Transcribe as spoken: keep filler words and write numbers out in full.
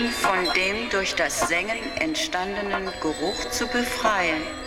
ihn von dem durch das Sengen entstandenen Geruch zu befreien.